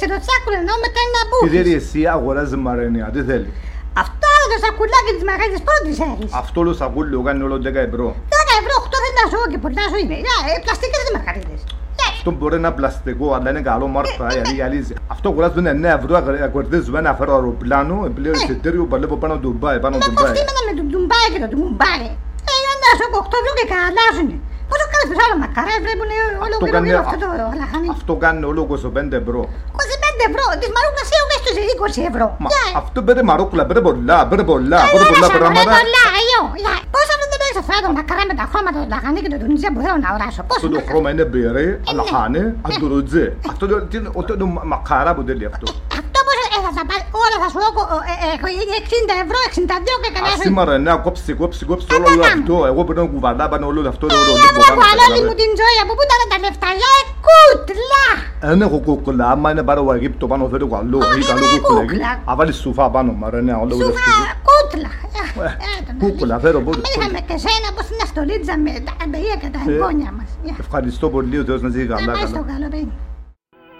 Εντάξει, το τσάκουλο εννοώ μετά είναι να μπούχεις. Τι θέλει εσύ, αγοράζει Μαρενία, τι θέλει. Αυτό το σακουλάκι της Μαρένιας πότε τη θέλεις. Αυτό το σακούλιο κάνει όλο 10 ευρώ. 10 ευρώ, 8 δεν τα ζω και πολλά σου είναι. Πλαστικές τις μαργαρίτες. Αυτό μπορεί να είναι πλαστικό, αλλά είναι καλό μάρκα, γιατί γυαλίζει. Αυτό κουράζουν 9 ευρώ, κερδίζουμε ένα φέρο αεροπλάνο, πλέον εισιτήριο, παλεύω πάνω του Ντουμπάι, πάνω του Ντουμπάι. Μα κοστίμενα με τον Ντουμπάι και τον Ντουμπάι. Να σου 8 ευρώ και καλάζουνε. Πόσο κάνεις τους άλλους μακαρές, βλέπουν όλο γύρω αυτό το λαχανί. Αυτό κάνει όλο 25 ευρώ. 25 ευρώ, της Μαρούκλας σίγουρα στους 20 ευρώ. Αυτό πήρε Μαρούκλα, πήρε πολλά πράγματα. Πόσο δεν έχεις αυτό το μακαρέ με τα χρώματα, το λαχανί και το τουνιτζέ που θέλω να αγοράσω. Αυτό το χρώμα είναι μπειρέ, λαχανί, αντουροτζέ. Αυτό είναι μακαρά που τέλει αυτό. Αυτό πόσο θα τα πάρει, όλα θα σου έχω 60 ευρώ, 62 και καλά σου. Σήμερα ναι, κόψει όλο αυτό. Εγώ πρέπει να κουβαλά πάνω όλο αυτό το ρολί που κάνω. Όλη μου την ζωή, από πού ήταν τα λεφτά, κούκλα. Δεν έχω κούκλα, άμα είναι πάρω Αιγύπτο πάνω θέλω καλό. Ή καλό κούκλα. Αν βάλεις σουφά πάνω, μαρενέα, όλο αυτό. Σουφά, κούκλα. Κούκλα, φέρω πότε. Είχαμε και σένα πως είναι στολίτσα με τα αμπελία και τα εγγόνια μας. Ευχαριστώ πολύ, ο Θεός να ζει καλά. Να πάει στο καλό, παιδί.